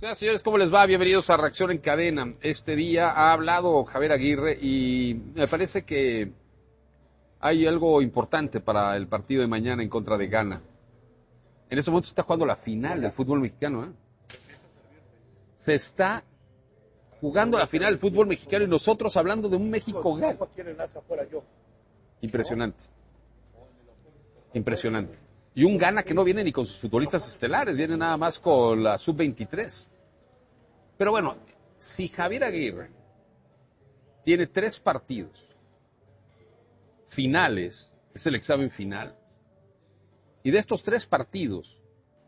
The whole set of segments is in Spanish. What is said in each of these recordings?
Señoras y señores, ¿cómo les va? Bienvenidos a Reacción en Cadena. Este día ha hablado Javier Aguirre y me parece que hay algo importante para el partido de mañana en contra de Ghana. En este momento se está jugando la final del fútbol mexicano, ¿eh? Se está jugando la final del fútbol mexicano y nosotros hablando de un México-Ghana. Impresionante. Impresionante. Y un Ghana que no viene ni con sus futbolistas estelares, viene nada más con la sub-23. Pero bueno, si Javier Aguirre tiene 3 partidos finales, es el examen final, y de estos 3 partidos,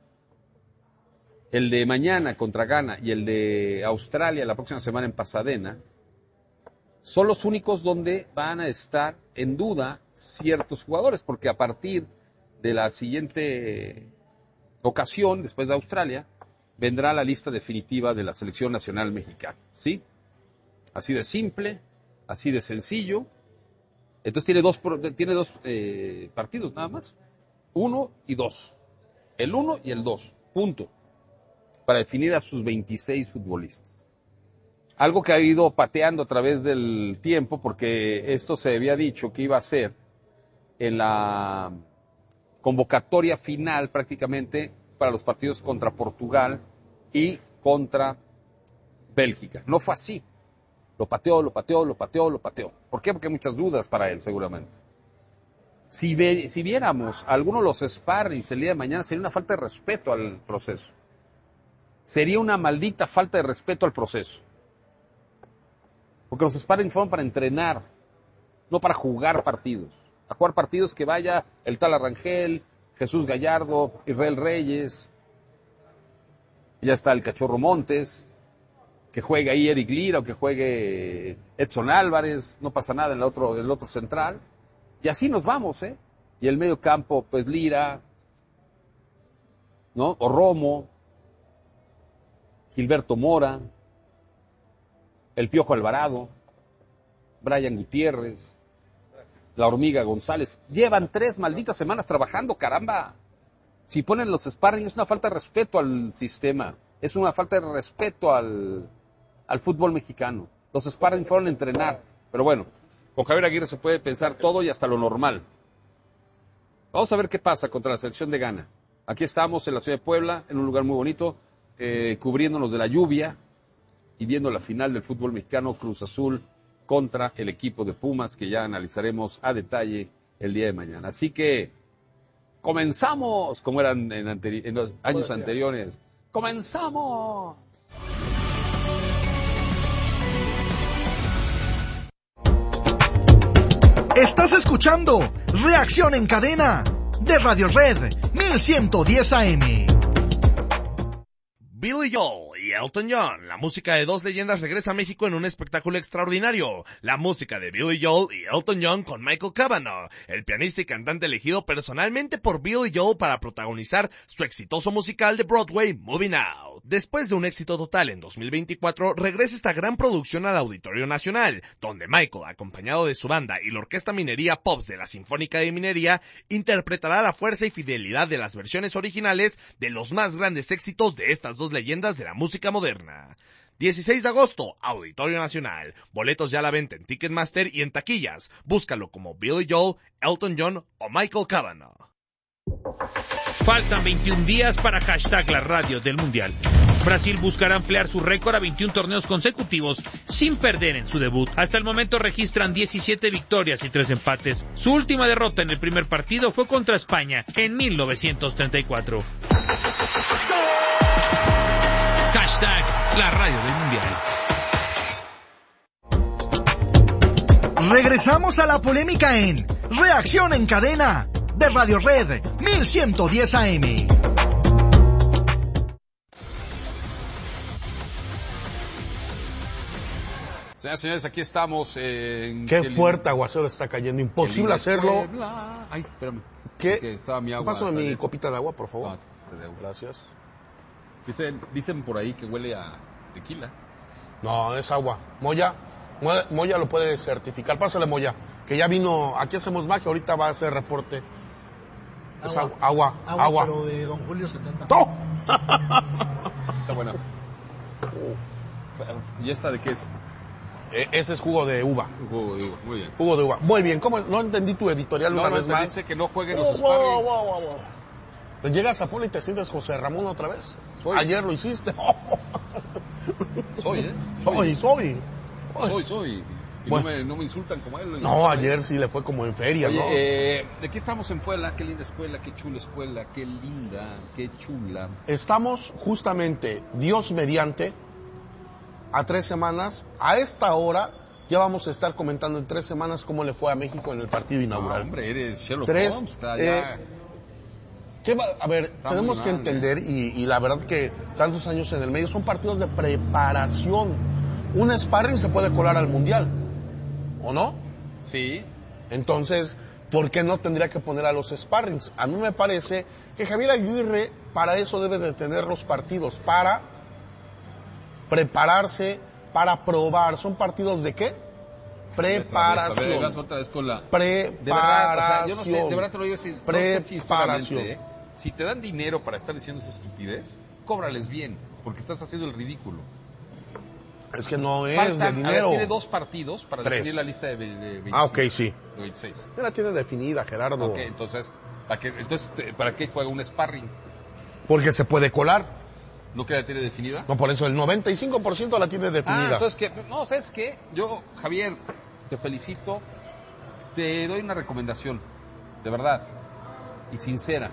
el de mañana contra Ghana y el de Australia la próxima semana en Pasadena, son los únicos donde van a estar en duda ciertos jugadores, porque a partir de la siguiente ocasión, después de Australia, vendrá la lista definitiva de la selección nacional mexicana, ¿sí? Así de simple, así de sencillo. Entonces tiene dos partidos nada más, 1 y 2, el 1 y el 2, punto, para definir a sus 26 futbolistas. Algo que ha ido pateando a través del tiempo, porque esto se había dicho que iba a ser en la convocatoria final prácticamente para los partidos contra Portugal y contra Bélgica. No fue así. Lo pateó. ¿Por qué? Porque hay muchas dudas para él, seguramente. Si viéramos algunos de los sparrings el día de mañana, sería una falta de respeto al proceso. Sería una maldita falta de respeto al proceso. Porque los sparrings fueron para entrenar, no para jugar partidos. A jugar partidos que vaya el tal Arrangel, Jesús Gallardo, Israel Reyes, ya está el Cachorro Montes, que juegue ahí Eric Lira o que juegue Edson Álvarez, no pasa nada en el otro central. Y así nos vamos, ¿eh? Y el medio campo, pues Lira, ¿no? O Romo, Gilberto Mora, el Piojo Alvarado, Brian Gutiérrez, la Hormiga González. Llevan 3 malditas semanas trabajando, caramba. Si ponen los sparring es una falta de respeto al sistema, es una falta de respeto al fútbol mexicano. Los sparring fueron a entrenar, pero bueno, con Javier Aguirre se puede pensar todo y hasta lo normal. Vamos a ver qué pasa contra la selección de Ghana. Aquí estamos en la ciudad de Puebla, en un lugar muy bonito, cubriéndonos de la lluvia y viendo la final del fútbol mexicano, Cruz Azul contra el equipo de Pumas, que ya analizaremos a detalle el día de mañana. Así que comenzamos, como eran en los años anteriores. ¡Comenzamos! Estás escuchando Reacción en Cadena de Radio Red 1110 AM. Billy Joel y Elton John, la música de 2 leyendas regresa a México en un espectáculo extraordinario. La música de Billy Joel y Elton John con Michael Cavanaugh, el pianista y cantante elegido personalmente por Billy Joel para protagonizar su exitoso musical de Broadway, Moving Out. Después de un éxito total en 2024, regresa esta gran producción al Auditorio Nacional, donde Michael, acompañado de su banda y la Orquesta Minería Pops de la Sinfónica de Minería, interpretará la fuerza y fidelidad de las versiones originales de los más grandes éxitos de estas 2 leyendas de la música moderna. 16 de agosto, Auditorio Nacional. Boletos ya a la venta en Ticketmaster y en taquillas. Búscalo como Billy Joel, Elton John o Michael Cavanaugh. Faltan 21 días para hashtag la radio del Mundial. Brasil buscará ampliar su récord a 21 torneos consecutivos sin perder en su debut. Hasta el momento registran 17 victorias y 3 empates. Su última derrota en el primer partido fue contra España en 1934. Hashtag la radio del Mundial. Regresamos a la polémica en Reacción en Cadena de Radio Red 1110 AM. Señoras y señores, aquí estamos en... Qué fuerte aguacero está cayendo, imposible hacerlo. Ay, espérame. ¿Qué? Estaba mi agua. Pásame mi copita de agua, por favor. No, gracias. Dicen por ahí que huele a tequila. No, es agua. Moya lo puede certificar. Pásale, Moya, que ya vino. Aquí hacemos magia, ahorita va a hacer reporte. Es agua. Pero de Don Julio 70. ¡No! Está buena. ¿Y esta de qué es? Ese es jugo de uva. Jugo de uva, muy bien. Jugo de uva. Muy bien. ¿Cómo? No entendí tu editorial una vez más. Dice que no jueguen los sparrings. Te llegas a Puebla y te sientes José Ramón otra vez. Soy. Ayer lo hiciste. Soy, ¿eh? Soy. Y Bueno. no me insultan como él. No, ayer sí le fue como en feria, Oye, ¿no? ¿de qué estamos en Puebla? Qué linda escuela, qué chula escuela, qué linda, qué chula. Estamos justamente, Dios mediante, a 3 semanas. A esta hora ya vamos a estar comentando en 3 semanas cómo le fue a México en el partido inaugural. Hombre, eres Sherlock 3, Holmes, está ya... A ver, tenemos que entender, y la verdad que tantos años en el medio, son partidos de preparación. Un sparring se puede colar al Mundial, ¿o no? Sí. Entonces, ¿por qué no tendría que poner a los sparrings? A mí me parece que Javier Aguirre para eso debe de tener los partidos, para prepararse, para probar. ¿Son partidos de qué? Preparación. A ver, vas otra vez con la... Preparación. De verdad, yo no sé, de verdad te lo digo así. Preparación. No sé, si te dan dinero para estar diciendo esa estupidez, cóbrales bien, porque estás haciendo el ridículo. Es que no es Faltan, de dinero. A ver, tiene 2 partidos para 3. definir la lista de 25. Ah, ok, sí. De 26. Ya la tiene definida, Gerardo. Ok, entonces, ¿para qué juega un sparring? Porque se puede colar. ¿No que la tiene definida? No, por eso el 95% la tiene definida. Entonces, no, ¿sabes qué? Yo, Javier, te felicito, te doy una recomendación, de verdad, y sincera.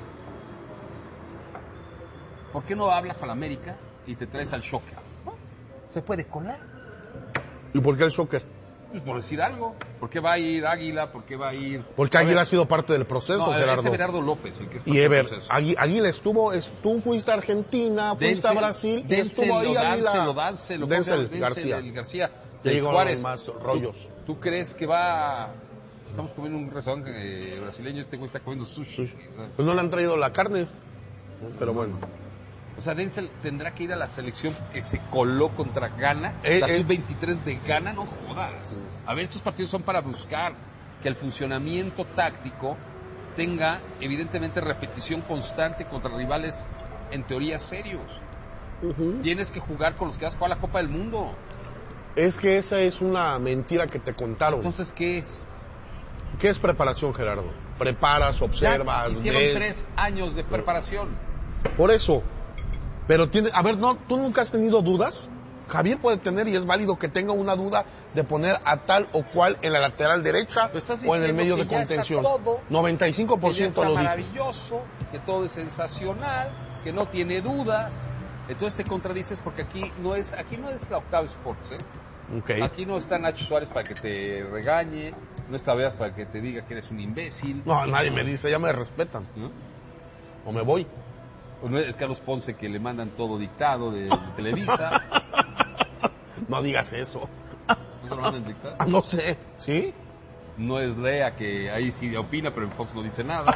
¿Por qué no hablas a la América y te traes al Shocker? ¿No? Se puede colar. ¿Y por qué el soccer? Pues por decir algo. ¿Por qué va a ir Águila? ¿Por qué va a ir...? Porque Águila ha sido parte del proceso, no, Gerardo. Es Everardo López el que es parte Y del Ever, proceso. Águila estuvo, tú fuiste a Argentina, fuiste a Brasil, y estuvo ahí Águila. Denzel García. García. Ya llegó Juárez. más rollos. ¿Tú crees que va...? Estamos comiendo en un restaurante brasileño, este güey está comiendo sushi. Pues no le han traído la carne, pero bueno. O sea, Denzel tendrá que ir a la selección que se coló contra Ghana, la sub-23 de Ghana, no jodas. A ver, estos partidos son para buscar que el funcionamiento táctico tenga, evidentemente, repetición constante contra rivales, en teoría, serios. Tienes que jugar con los que vas a jugar la Copa del Mundo. Es que esa es una mentira que te contaron. Entonces, ¿qué es? ¿Qué es preparación, Gerardo? Preparas, observas, hicieron ves. 3 años de preparación. Por eso. Pero a ver, no, ¿tú nunca has tenido dudas? Javier puede tener, y es válido que tenga una duda de poner a tal o cual en la lateral derecha o en el medio de contención. 95% que ya está lo dije. maravilloso, que todo es sensacional, que no tiene dudas. Entonces te contradices porque aquí no es la Octava Sports, ¿eh? Okay. Aquí no está Nacho Suárez para que te regañe, no está Veas para que te diga que eres un imbécil. No, nadie me dice, ya me respetan. ¿No? O me voy. Pues no es Carlos Ponce que le mandan todo dictado de Televisa. No digas eso. ¿No se lo mandan dictado? No sé, ¿sí? No es Lea que ahí sí opina, pero en Fox no dice nada.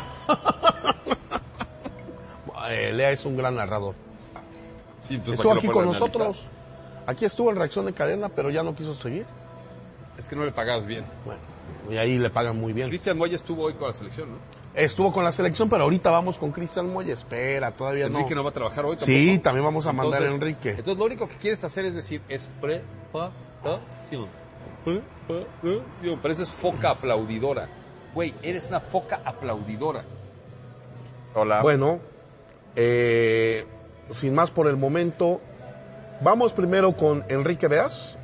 Lea es un gran narrador. Sí, entonces, estuvo aquí con nosotros. Aquí estuvo en Reacción de Cadena, pero ya no quiso seguir. Es que no le pagabas bien. Bueno, y ahí le pagan muy bien. Cristian Moya estuvo hoy con la selección, ¿no? Estuvo con la selección, pero ahorita vamos con Cristian Moya. Espera, todavía no. Enrique no va a trabajar hoy tampoco. Sí, también vamos a mandar a Enrique. Entonces lo único que quieres hacer es decir, es preparación. Pero eso es foca aplaudidora. Güey, eres una foca aplaudidora. Hola. Bueno, sin más por el momento, vamos primero con Enrique Veas.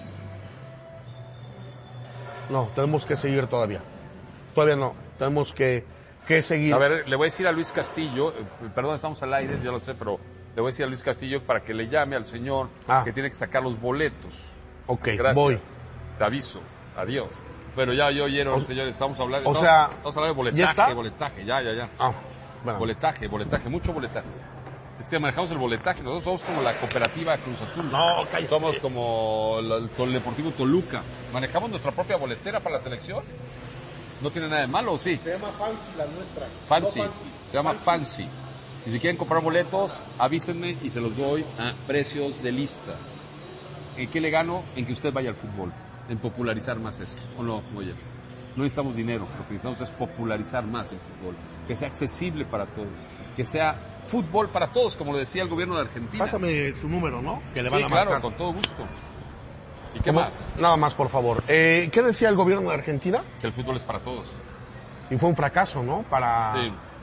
No, tenemos que seguir todavía. Todavía no, tenemos que seguir. A ver, le voy a decir a Luis Castillo, perdón, estamos al aire, ya lo sé, pero le voy a decir a Luis Castillo para que le llame al señor que tiene que sacar los boletos. Ok, gracias. voy. Te aviso, adiós. Bueno, ya yo oyeron, señores, estamos hablando, estamos hablando de boletaje, ¿ya está? boletaje, ya. Bueno. Boletaje, mucho boletaje. Es que manejamos el boletaje, nosotros somos como la cooperativa Cruz Azul. No, cállate. Somos como el Deportivo Toluca. Manejamos nuestra propia boletera para la selección. No tiene nada de malo, ¿sí? Se llama Fancy la nuestra. Fancy, se llama Fancy. Y si quieren comprar boletos, avísenme y se los doy a precios de lista. ¿En qué le gano? En que usted vaya al fútbol, en popularizar más esto. ¿O no, oye? No necesitamos dinero, lo que necesitamos es popularizar más el fútbol, que sea accesible para todos, que sea fútbol para todos, como lo decía el gobierno de Argentina. Pásame su número, ¿no? Que le van a claro, marcar. con todo gusto. ¿Y qué más? Nada más, por favor. ¿Qué decía el gobierno de Argentina? Que el fútbol es para todos. Y fue un fracaso, ¿no? Para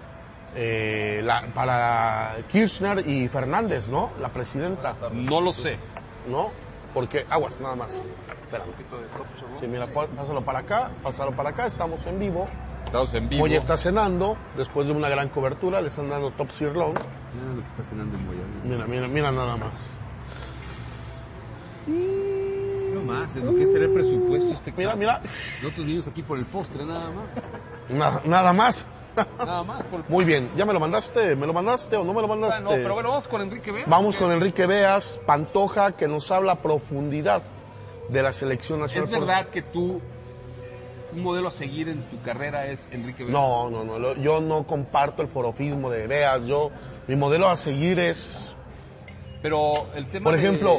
Kirchner y Fernández, ¿no? La presidenta. No lo sé. ¿No? Porque, aguas, nada más. Espera. Sí, mira, pásalo para acá, estamos en vivo. Estamos en vivo. Moya está cenando, después de una gran cobertura, le están dando top sirloin. Mira lo que está cenando en Moya. Mira nada más. No más, es lo que es tener presupuesto Mira. Nosotros niños aquí por el postre, nada más. Nada más. Nada más. Muy bien, ¿ya me lo mandaste? ¿Me lo mandaste o no me lo mandaste? No, pero bueno, vamos con Enrique Beas. Vamos con Enrique Beas, Pantoja, que nos habla a profundidad de la selección nacional. ¿Es verdad que un modelo a seguir en tu carrera es Enrique Beas? No, yo no comparto el forofismo de Beas. Mi modelo a seguir es... Pero el tema por ejemplo,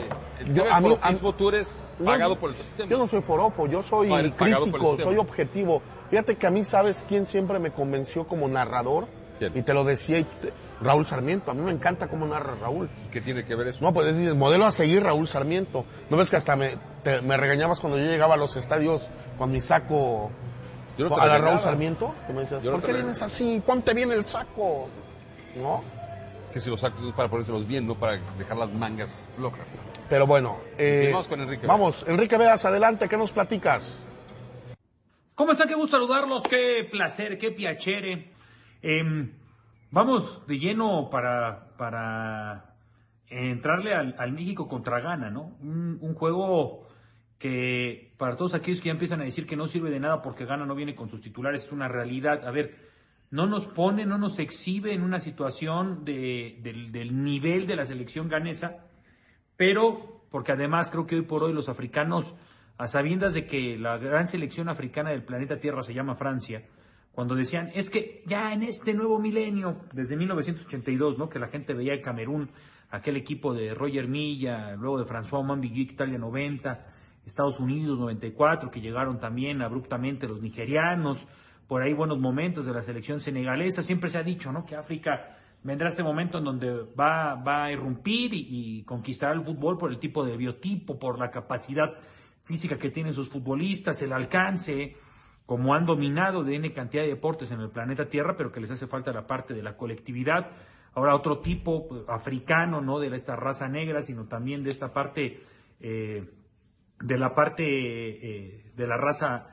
tú eres pagado por el sistema. Yo no soy forofo, yo soy crítico, soy objetivo. Fíjate que a mí, ¿sabes quién siempre me convenció como narrador? ¿Quién? Y te lo decía Raúl Sarmiento. A mí me encanta cómo narra Raúl. ¿Qué tiene que ver eso? No, pues es decir, modelo a seguir Raúl Sarmiento. ¿No ves que hasta me regañabas cuando yo llegaba a los estadios con mi saco a la Raúl Sarmiento? Que me decías, ¿por qué vienes así? Ponte bien el saco. ¿No? Que si los sacos es para ponérselos bien, no para dejar las mangas flojas. Pero bueno, vamos con Enrique Beas. Vamos, Enrique Beas, adelante, ¿qué nos platicas? ¿Cómo están? Qué gusto saludarlos, qué placer, qué piacere. Vamos de lleno para entrarle al México contra Ghana, ¿no? Un juego que para todos aquellos que ya empiezan a decir que no sirve de nada porque Ghana no viene con sus titulares, es una realidad. A ver, no nos exhibe en una situación del nivel de la selección ganesa, pero porque además creo que hoy por hoy los africanos, a sabiendas de que la gran selección africana del planeta Tierra se llama Francia, cuando decían, es que ya en este nuevo milenio, desde 1982, ¿no? Que la gente veía en Camerún, aquel equipo de Roger Milla, luego de François Mambigui, Italia 90, Estados Unidos 94, que llegaron también abruptamente los nigerianos, por ahí buenos momentos de la selección senegalesa. Siempre se ha dicho, ¿no? Que África vendrá este momento en donde va a irrumpir y conquistará el fútbol por el tipo de biotipo, por la capacidad física que tienen sus futbolistas, el alcance, como han dominado de N cantidad de deportes en el planeta Tierra, pero que les hace falta la parte de la colectividad. Ahora otro tipo africano, no de esta raza negra, sino también de esta parte, de la raza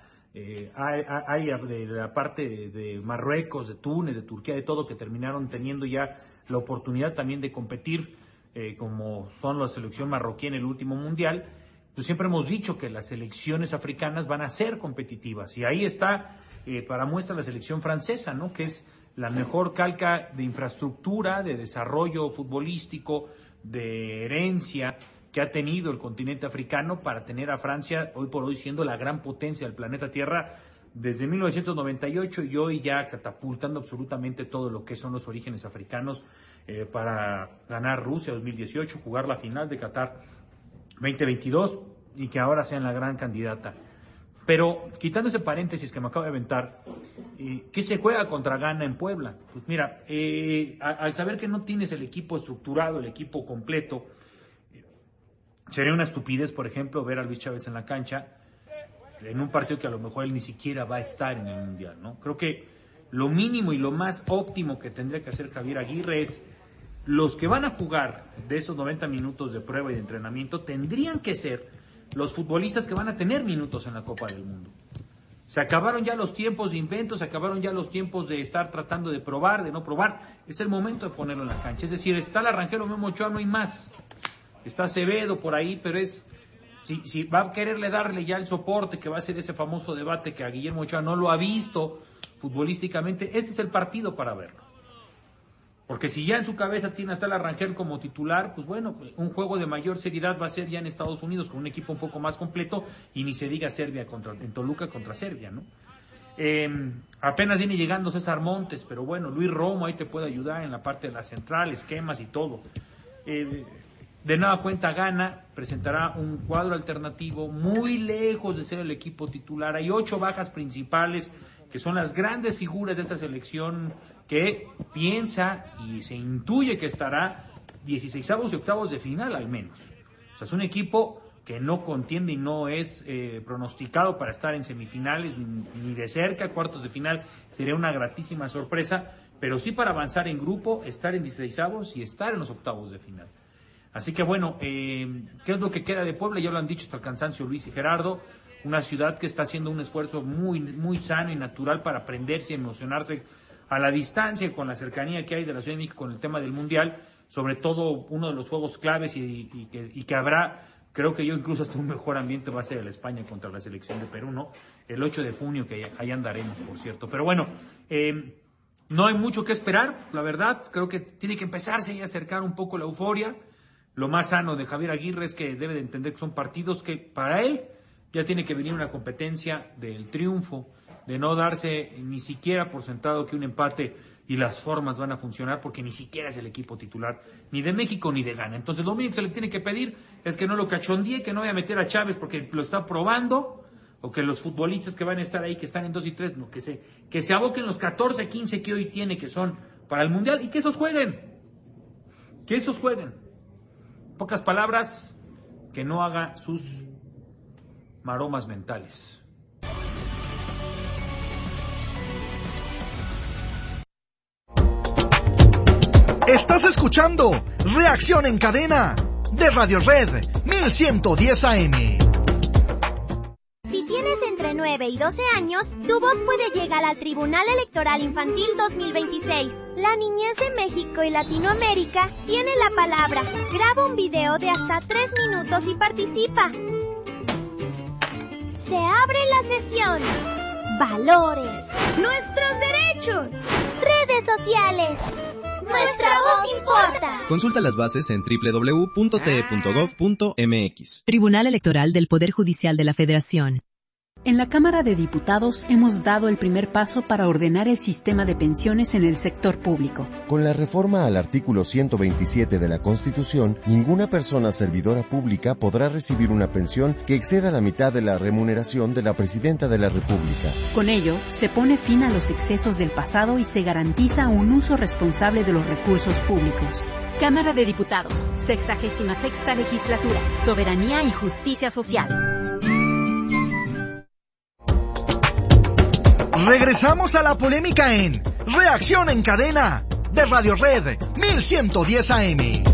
de la parte de Marruecos, de Túnez, de Turquía, de todo, que terminaron teniendo ya la oportunidad también de competir, como son la selección marroquí en el último mundial. Pues siempre hemos dicho que las selecciones africanas van a ser competitivas, y ahí está para muestra la selección francesa, ¿no? Que es la mejor calca de infraestructura, de desarrollo futbolístico, de herencia que ha tenido el continente africano para tener a Francia hoy por hoy siendo la gran potencia del planeta Tierra desde 1998 y hoy ya catapultando absolutamente todo lo que son los orígenes africanos para ganar Rusia 2018, jugar la final de Qatar 2022 y que ahora sean la gran candidata. Pero quitando ese paréntesis que me acabo de aventar, ¿qué se juega contra Ghana en Puebla? Pues mira, al saber que no tienes el equipo estructurado, el equipo completo, sería una estupidez, por ejemplo, ver a Luis Chávez en la cancha en un partido que a lo mejor él ni siquiera va a estar en el Mundial, ¿no? Creo que lo mínimo y lo más óptimo que tendría que hacer Javier Aguirre es los que van a jugar de esos 90 minutos de prueba y de entrenamiento tendrían que ser los futbolistas que van a tener minutos en la Copa del Mundo. Se acabaron ya los tiempos de inventos, se acabaron ya los tiempos de estar tratando de probar, de no probar. Es el momento de ponerlo en la cancha. Es decir, está el Rangel, Memo Ochoa, no hay más. Está Acevedo por ahí, pero si va a quererle darle ya el soporte que va a ser ese famoso debate que a Guillermo Ochoa no lo ha visto futbolísticamente, este es el partido para verlo. Porque si ya en su cabeza tiene a tal Rangel como titular, pues bueno, un juego de mayor seriedad va a ser ya en Estados Unidos con un equipo un poco más completo y ni se diga Serbia en Toluca contra Serbia, ¿no? Apenas viene llegando César Montes, pero bueno, Luis Romo ahí te puede ayudar en la parte de la central, esquemas y todo. De nueva cuenta Ghana presentará un cuadro alternativo muy lejos de ser el equipo titular. Hay 8 bajas principales que son las grandes figuras de esta selección que piensa y se intuye que estará 16avos y octavos de final al menos. O sea, es un equipo que no contiende y no es pronosticado para estar en semifinales ni de cerca, cuartos de final, sería una gratísima sorpresa, pero sí para avanzar en grupo, estar en 16avos y estar en los octavos de final. Así que bueno, ¿qué es lo que queda de Puebla? Ya lo han dicho hasta el cansancio Luis y Gerardo, una ciudad que está haciendo un esfuerzo muy, muy sano y natural para aprenderse y emocionarse a la distancia, con la cercanía que hay de la Ciudad de México con el tema del Mundial, sobre todo uno de los juegos claves y que habrá, creo que yo incluso hasta un mejor ambiente va a ser el España contra la selección de Perú, ¿no? El 8 de junio, que ahí andaremos, por cierto. Pero bueno, no hay mucho que esperar, la verdad, creo que tiene que empezarse y acercar un poco la euforia. Lo más sano de Javier Aguirre es que debe de entender que son partidos que para él ya tiene que venir una competencia del triunfo, de no darse ni siquiera por sentado que un empate y las formas van a funcionar, porque ni siquiera es el equipo titular ni de México ni de Ghana. Entonces lo único que se le tiene que pedir es que no lo cachondee, que no vaya a meter a Chávez porque lo está probando, o que los futbolistas que van a estar ahí, que están en 2 y 3, no, que se aboquen los 14, 15 que hoy tiene, que son para el Mundial, y que esos jueguen. Pocas palabras, que no haga sus maromas mentales. Estás escuchando Reacción en Cadena de Radio Red 1110 AM. Si tienes entre 9 y 12 años, tu voz puede llegar al Tribunal Electoral Infantil 2026. La niñez de México y Latinoamérica tiene la palabra. Graba un video de hasta 3 minutos y participa. Se abre la sesión. Valores. Nuestros derechos. Redes sociales. Nuestra voz importa. Consulta las bases en www.te.gov.mx. Tribunal Electoral del Poder Judicial de la Federación. En la Cámara de Diputados hemos dado el primer paso para ordenar el sistema de pensiones en el sector público. Con la reforma al artículo 127 de la Constitución, ninguna persona servidora pública podrá recibir una pensión que exceda la mitad de la remuneración de la Presidenta de la República. Con ello, se pone fin a los excesos del pasado y se garantiza un uso responsable de los recursos públicos. Cámara de Diputados, 66ª Legislatura, Soberanía y Justicia Social. Regresamos a la polémica en Reacción en Cadena de Radio Red 1110 AM.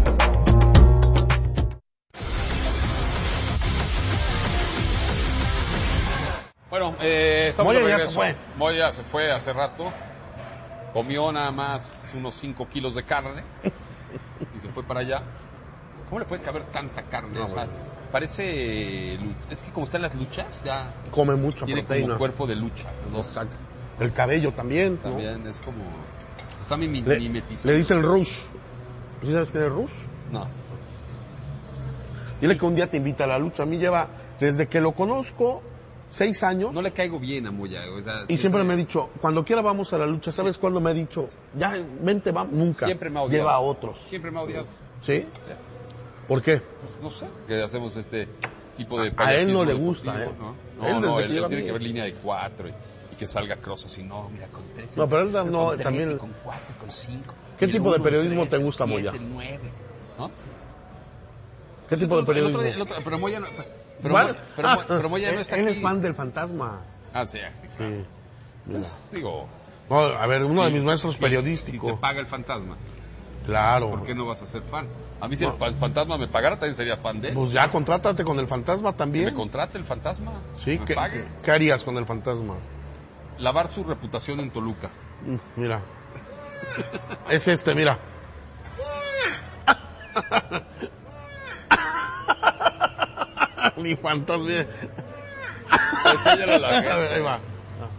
Bueno, estamos de regreso. Ya se fue. Moya se fue hace rato. Comió nada más unos 5 kilos de carne y se fue para allá. ¿Cómo le puede caber tanta carne? O sea, parece... Es que como están las luchas, ya... Come mucha tiene proteína. Como cuerpo de lucha. Exacto. El cabello también. También, ¿no? Es como... Está mimetizado. Le dicen Rush. ¿Sí sabes quién es Rush? No. Dile que un día te invita a la lucha. A mí lleva, desde que lo conozco, 6 años. No le caigo bien a Moya. O sea, y siempre me ha dicho, cuando quiera vamos a la lucha. ¿Sabes cuándo me ha dicho? Ya, vente, vamos. Nunca. Siempre me ha odiado. Lleva a otros. Siempre me ha odiado. ¿Sí? ¿Por qué? Pues no sé. Que hacemos este tipo de... A él no le gusta, ¿eh? Él tiene que ver línea de 4 y que salga Cross así. No, mira, con 3. No, pero él no, con 3, también... con 4, con 5. ¿Qué tipo de periodismo 3, te gusta, 7, Moya? 9, ¿no? ¿Qué tipo de periodismo? Pero Moya no... Pero Moya no está él aquí. es fan del Fantasma. Ah, sí. Sí. Pues, digo... No, a ver, uno de mis maestros periodísticos. Si te paga el Fantasma. Claro. ¿Por qué no vas a ser fan? A mí si el Fantasma me pagara también sería fan de él. Pues ya, contrátate con el Fantasma también. ¿Me contrate el Fantasma? Sí, ¿qué harías con el Fantasma? Lavar su reputación en Toluca. Mira. Es mira. Mi Fantasma. Enséñale a la gente. A ver, ahí va.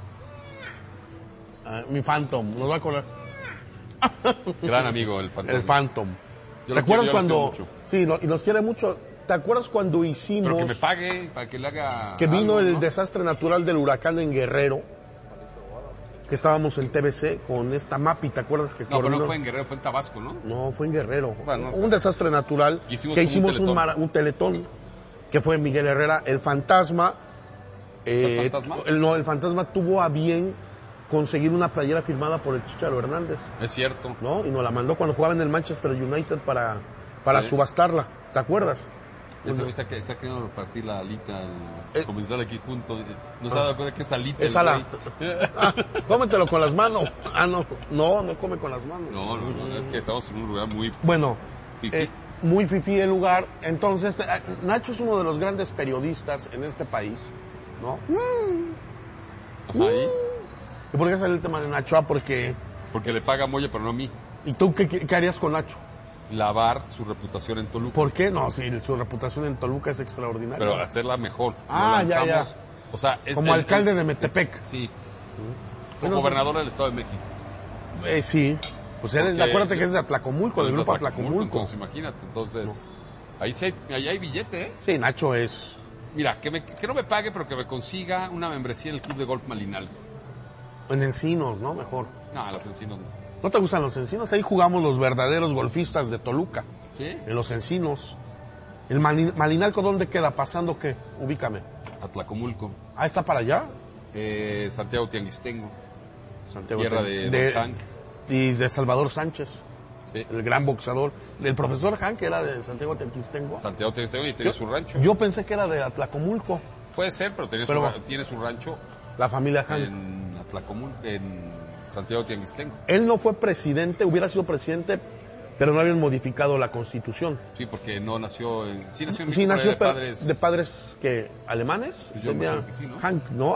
Mi Phantom, nos va a colar. Gran amigo, el Phantom. El Phantom. ¿Te acuerdas cuando...? Sí, y nos quiere mucho. ¿Te acuerdas cuando hicimos... Pero que me pague, para que le haga... Que vino algo, el ¿no? desastre natural del huracán en Guerrero, que estábamos en TBC con esta MAPI, ¿te acuerdas que No, pero no fue en Guerrero, fue en Tabasco, ¿no? No, fue en Guerrero. Bueno, un desastre natural, que hicimos un teletón, que fue Miguel Herrera. El Fantasma... ¿El Fantasma? El Fantasma tuvo a bien conseguir una playera firmada por el Chicharo Hernández. Es cierto. ¿No? Y nos la mandó cuando jugaba en el Manchester United para subastarla. ¿Te acuerdas? Ese güey está queriendo repartir la alita al comenzar aquí junto. No se ha dado cuenta que es alita. Es ala. Cómetelo con las manos. No come con las manos. No, es que estamos en un lugar muy... Bueno, muy fifí el lugar. Entonces, Nacho es uno de los grandes periodistas en este país, ¿no? Ahí. ¿Y por qué sale el tema de Nacho? Porque le paga Moya, pero no a mí. ¿Y tú qué harías con Nacho? Lavar su reputación en Toluca. ¿Por qué? No, si su reputación en Toluca es extraordinaria. Pero hacerla mejor. Ya. O sea, como alcalde de Metepec. Sí. Como gobernador del Estado de México. Sí. Pues acuérdate que es de Atlacomulco, del grupo Atlacomulco. Entonces, imagínate. Entonces, ahí hay billete, ¿eh? Sí, Nacho es... Mira, que no me pague, pero que me consiga una membresía en el Club de Golf Malinal. En Encinos, ¿no? Mejor. No, los Encinos no. ¿No te gustan los Encinos? Ahí jugamos los verdaderos golfistas de Toluca. ¿Sí? En los Encinos. ¿El Malinalco dónde queda? ¿Pasando qué? Ubícame. Atlacomulco. ¿Está para allá? Santiago Tianguistengo. Tierra de Hank. Y de Salvador Sánchez. Sí. El gran boxeador. El profesor Hank era de Santiago Tianguistengo. Santiago Tianguistengo y tiene su rancho. Yo pensé que era de Atlacomulco. Puede ser, pero tiene su rancho. La familia Hank. En Atlacomulco, en Santiago Tianguistengo. Él no fue presidente, hubiera sido presidente, pero no habían modificado la Constitución. Sí, porque no nació Sí nació de padres que alemanes. Pues yo me creo que sí, ¿no? Hank, ¿no?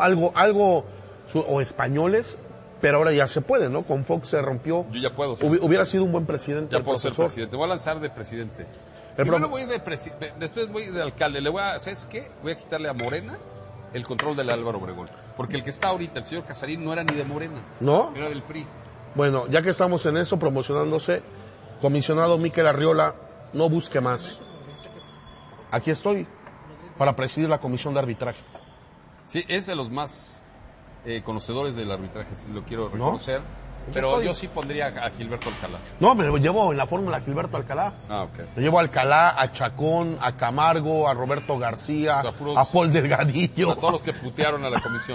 O españoles, pero ahora ya se puede, ¿no? Con Fox se rompió. Yo ya puedo. Hubiera sido un buen presidente. Ya puedo ser presidente. Voy a lanzar de presidente. Primero voy después voy de alcalde. ¿Sabes qué? Voy a quitarle a Morena el control del Álvaro Obregón. Porque el que está ahorita, el señor Casarín, no era ni de Morena. ¿No? Era del PRI. Bueno, ya que estamos en eso, promocionándose, comisionado Miquel Arriola, no busque más. Aquí estoy para presidir la comisión de arbitraje. Sí, es de los más conocedores del arbitraje, si lo quiero reconocer. ¿No? Pero yo sí pondría a Gilberto Alcalá. No, me lo llevo en la fórmula a Gilberto Alcalá. Ok. Me llevo a Alcalá, a Chacón, a Camargo, a Roberto García, a Paul Delgadillo. A todos los que putearon a la comisión.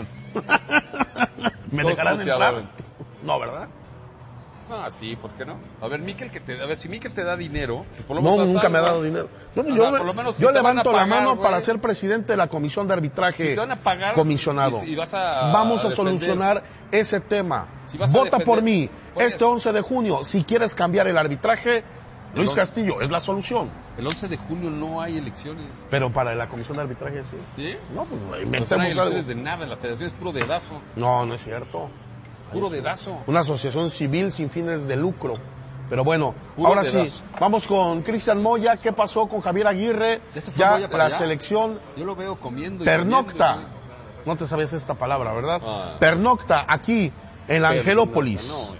¿Me dejarán entrar? No, ¿verdad? Sí, ¿por qué no? A ver, si Miquel te da dinero... Por lo menos nunca me ha dado dinero. Yo levanto la mano para ser presidente de la comisión de arbitraje. Si te van a pagar, comisionado. Vamos a solucionar ese tema. Vota por mí este 11 de junio. Si quieres cambiar el arbitraje, Luis Castillo, es la solución. El 11 de junio no hay elecciones. Pero para la comisión de arbitraje sí. ¿Sí? No, pues inventemos algo. No hay elecciones de nada, la federación es puro dedazo. No es cierto. Puro dedazo. Una asociación civil sin fines de lucro. Pero bueno, ahora sí, vamos con Cristian Moya. ¿Qué pasó con Javier Aguirre? Ya la selección... Yo lo veo comiendo y pernocta. Comiendo. No te sabías esta palabra, ¿verdad? Pernocta, aquí, en la Angelópolis.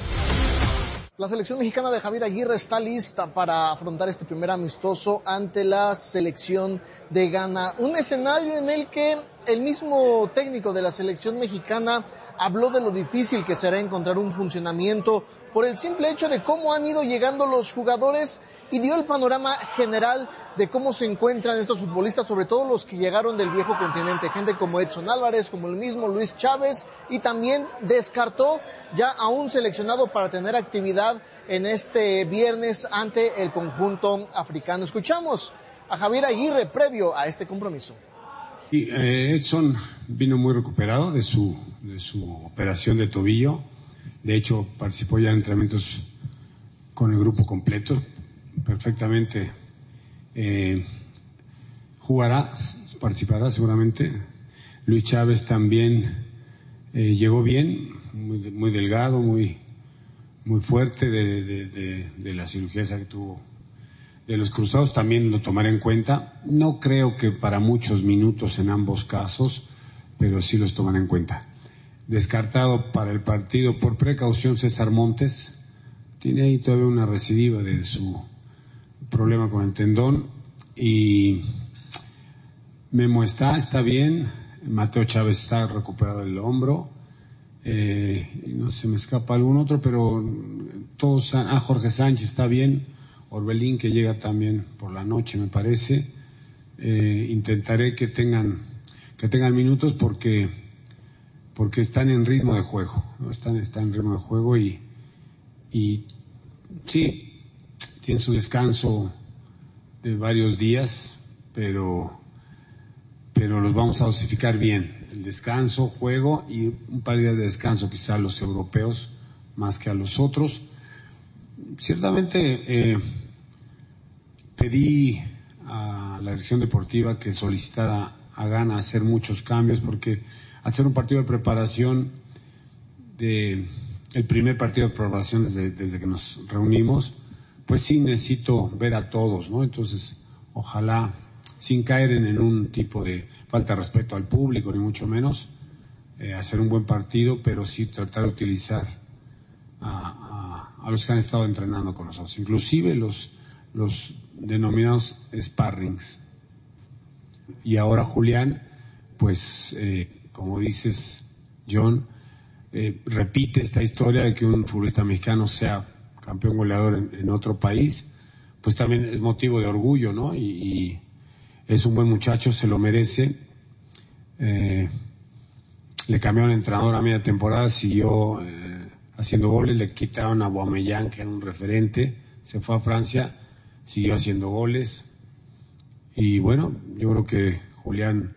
La selección mexicana de Javier Aguirre está lista para afrontar este primer amistoso ante la selección de Ghana. Un escenario en el que el mismo técnico de la selección mexicana habló de lo difícil que será encontrar un funcionamiento por el simple hecho de cómo han ido llegando los jugadores y dio el panorama general de cómo se encuentran estos futbolistas, sobre todo los que llegaron del viejo continente, gente como Edson Álvarez, como el mismo Luis Chávez, y también descartó ya a un seleccionado para tener actividad en este viernes ante el conjunto africano. Escuchamos a Javier Aguirre previo a este compromiso. Edson vino muy recuperado de su operación de tobillo. De hecho, participó ya en entrenamientos con el grupo completo. Perfectamente participará seguramente. Luis Chávez también llegó bien, muy delgado, muy fuerte de la cirugía esa que tuvo de los cruzados, también lo tomaré en cuenta. No creo que para muchos minutos en ambos casos, pero sí los tomaré en cuenta. Descartado para el partido por precaución César Montes, tiene ahí todavía una recidiva de su problema con el tendón, y Memo está bien, Mateo Chávez está recuperado del hombro, no se me escapa algún otro, pero todos, Jorge Sánchez está bien, Orbelín que llega también por la noche me parece. Intentaré que tengan minutos porque están en ritmo de juego, ¿no? Están en ritmo de juego y sí, tienen su descanso de varios días, pero los vamos a dosificar bien. El descanso, juego y un par de días de descanso, quizá a los europeos más que a los otros. Ciertamente pedí a la dirección deportiva que solicitara a Ghana hacer muchos cambios, porque hacer un partido de preparación, el primer partido de preparación desde que nos reunimos, pues sí necesito ver a todos, ¿no? Entonces, ojalá, sin caer en un tipo de falta de respeto al público, ni mucho menos, hacer un buen partido, pero sí tratar de utilizar a los que han estado entrenando con nosotros, inclusive los denominados sparrings. Y ahora Julián, pues, como dices, John, repite esta historia de que un futbolista mexicano sea campeón goleador en otro país, pues también es motivo de orgullo, ¿no? Y es un buen muchacho, se lo merece. Le cambiaron de entrenador a media temporada, siguió haciendo goles, le quitaron a Aubameyang, que era un referente, se fue a Francia, siguió haciendo goles. Y bueno, yo creo que Julián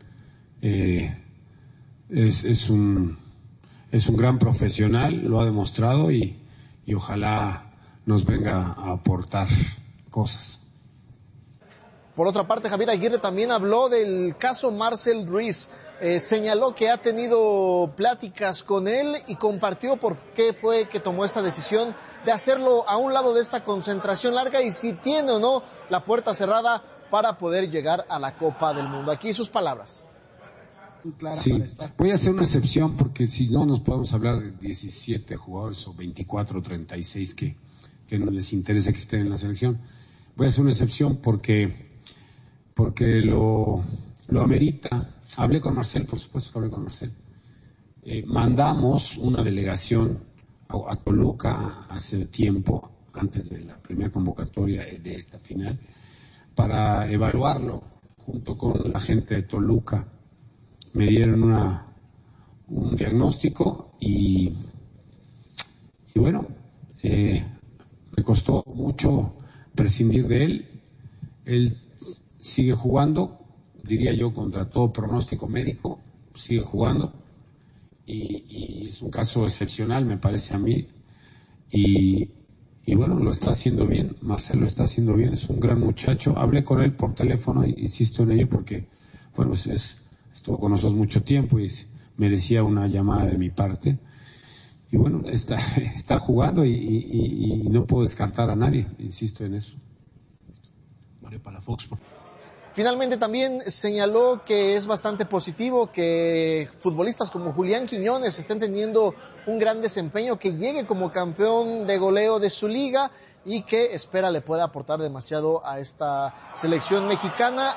es un gran profesional, lo ha demostrado y ojalá nos venga a aportar cosas. Por otra parte, Javier Aguirre también habló del caso Marcel Ruiz. Señaló que ha tenido pláticas con él y compartió por qué fue que tomó esta decisión de hacerlo a un lado de esta concentración larga y si tiene o no la puerta cerrada para poder llegar a la Copa del Mundo. Aquí sus palabras. Sí, voy a hacer una excepción porque si no nos podemos hablar de 17 jugadores o 24 o 36 que no les interesa que estén en la selección. Voy a hacer una excepción porque lo amerita. Hablé con Marcel, por supuesto que hablé con Marcel. Mandamos una delegación a Toluca hace tiempo, antes de la primera convocatoria de esta final, para evaluarlo junto con la gente de Toluca. Me dieron un diagnóstico y bueno, me costó mucho prescindir de él. Él sigue jugando, diría yo, contra todo pronóstico médico, sigue jugando y es un caso excepcional, me parece a mí, y bueno, lo está haciendo bien. Marcelo lo está haciendo bien, es un gran muchacho. Hablé con él por teléfono, insisto en ello porque, bueno, estuvo con nosotros mucho tiempo y merecía una llamada de mi parte. Y bueno, está jugando y no puedo descartar a nadie, insisto en eso. Vale, para Fox. Finalmente también señaló que es bastante positivo que futbolistas como Julián Quiñones estén teniendo un gran desempeño, que llegue como campeón de goleo de su liga y que espera le pueda aportar demasiado a esta selección mexicana.